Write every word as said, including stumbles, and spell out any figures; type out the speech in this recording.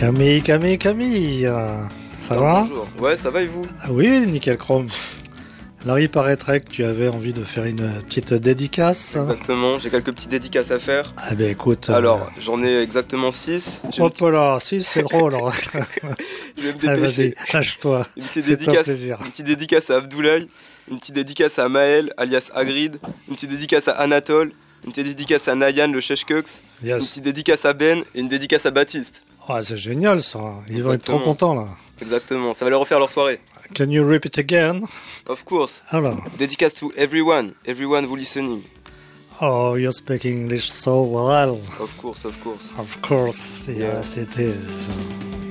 Camille, Camille, Camille, euh, ça Alors, va? bonjour. Ouais, ça va et vous? Ah oui, nickel chrome. Alors il paraîtrait que tu avais envie de faire une petite dédicace. Exactement, j'ai quelques petites dédicaces à faire. Ah ben écoute. Alors, euh... j'en ai exactement six. hop là, si c'est drôle. Alors. Je vais me Ah, dépêcher. vas-y, lâche-toi. Une petite, Fais-toi dédicace, plaisir. une petite dédicace à Abdoulaye, une petite dédicace à Maël, alias Hagrid, une petite dédicace à Anatole, une petite dédicace à Nayan, le Cheshkux, une Yes. petite dédicace à Ben et une dédicace à Baptiste. Ah, c'est génial ça. Ils vont être trop Exactement. contents là. Exactement, ça va leur refaire leur soirée. Can you repeat again? Of course. Alors. Dédicace to everyone, everyone who listening. Oh, you speak English so well. Of course, of course. Of course, yes, it is.